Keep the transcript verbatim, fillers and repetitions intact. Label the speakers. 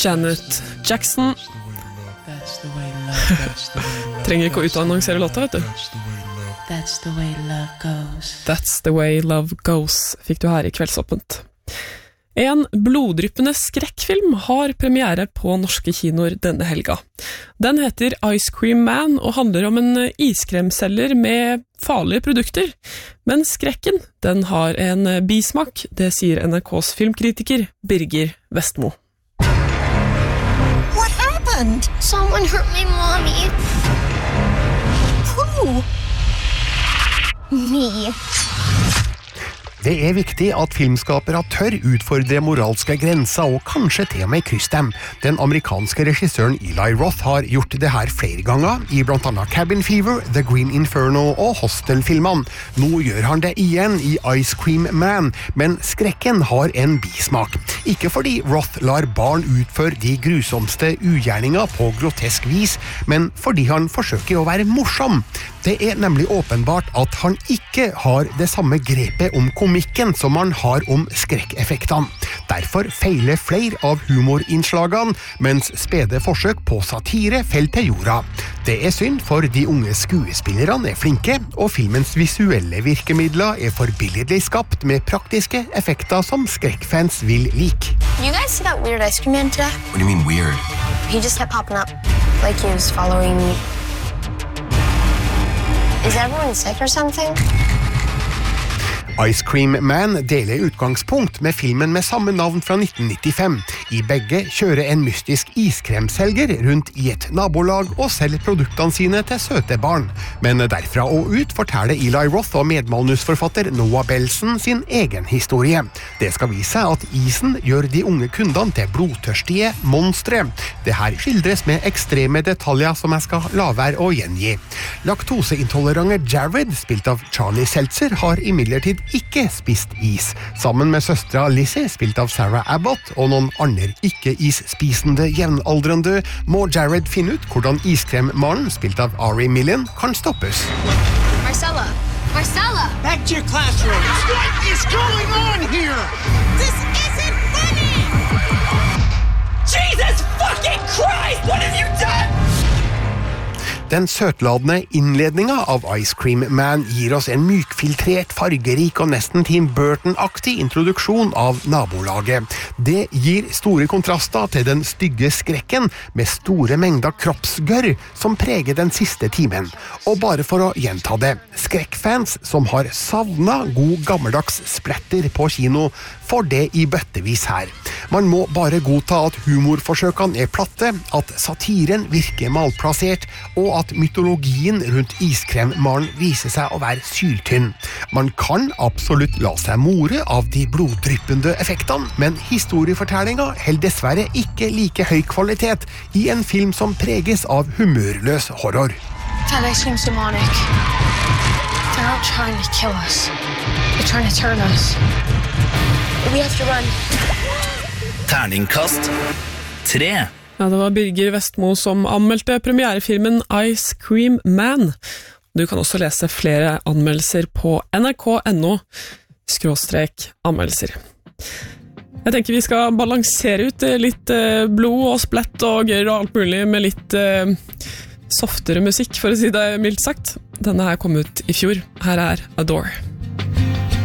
Speaker 1: Janet Jackson. Trenger ikke å utannonsere låta, vet du.
Speaker 2: That's the way love goes.
Speaker 1: That's the way love goes, fikk du her i Kveldsåpent. En bloddryppende skrekkfilm har premiere på norske kinoer denne helga. Den heter Ice Cream Man og handler om en iskremselger med farlige produkter. Men skrekken, den har en bismak, det sier N R K's filmkritiker Birger Vestmo.
Speaker 3: What happened?
Speaker 4: Someone hurt my mommy.
Speaker 3: Who?
Speaker 4: Me.
Speaker 5: Det er viktig at filmskapere tør utfordre moralske grenser og kanskje til og med krysse dem. Den amerikanske regissøren Eli Roth har gjort det her flere ganger, i blant annet Cabin Fever, The Green Inferno og Hostel-filmene. Nå gjør han det igjen i Ice Cream Man, men skrekken har en bismak. Ikke fordi Roth lar barn utføre de grusomste ugjerninger på grotesk vis, men fordi han forsøker å være morsom. Det er nemlig åpenbart at han ikke har det samme grepet om komikken som han har om skrekkeffektene. Derfor feiler flere av humorinnslagene, mens spede forsøk på satire faller til jorda. Det er synd, for de unge skuespillerne er flinke, og filmens visuelle virkemidler er forbilledlig skapt med praktiske effekter som skrekkfans vil like.
Speaker 4: You guys see that weird ice cream man today?
Speaker 6: What do you mean weird?
Speaker 4: He just kept popping up, like he was following me. Is everyone sick or something?
Speaker 5: Ice Cream Man deler utgangspunkt med filmen med samme navn fra nitten nittifem. I begge kjører en mystisk iskremselger rundt i et nabolag og selger produktene sine til søte barn. Men derfra og ut forteller Eli Roth og medmanusforfatter Noah Belson sin egen historie. Det skal vise seg at isen gjør de unge kundene til blodtørstige monstre. Det her skildres med ekstreme detaljer som jeg skal la være å gjengi. Laktoseintolerante Jared, spilt av Charlie Seltzer, har imidlertid ikke spist is. Sammen med søstra Lizzie, spilt av Sarah Abbott, og noen andre ikke-isspisende jevnaldrende, må Jared finne ut hvordan iskremmaren, spilt av Ari Millen, kan stoppes.
Speaker 4: Marcella! Marcella!
Speaker 7: Back to your classrooms! What is going on here?
Speaker 3: This isn't funny!
Speaker 7: Jesus fucking Christ! What have you done?
Speaker 5: Den søtladende innledningen av Ice Cream Man gir oss en mykfiltrert, fargerik og nesten Tim Burton-aktig introduksjon av nabolaget. Det gir store kontraster til den stygge skrekken med store mengder kroppsgørr som preger den siste timen. Og bare for å gjenta det, skrekkfans som har savnet god gammeldags splatter på kino, får det i bøttevis her. Man må bare godta at humorforsøkene er platte, at satiren virker malplassert, og at mytologien rundt iskremmaren viser seg å være syltynn. Man kan absolutt la seg more av de bloddryppende effektene, men historiefortellinga holder dessverre ikke like høy kvalitet i en film som preges av humørløs horror.
Speaker 4: That ice cream's demonic. They're not trying to kill us. They're trying to turn us. We have to run.
Speaker 8: Terningkast tre.
Speaker 1: Ja, det var Birger Vestmo som anmeldte premierefilmen Ice Cream Man. Du kan også lese flere anmeldelser på nrk.no skråstrek anmeldelser. Jeg tenker vi skal balansere ut litt blod og splett og gørr og alt mulig med litt eh, softere musikk, for å si det mildt sagt. Denne her kom ut i fjor. Her er Adore.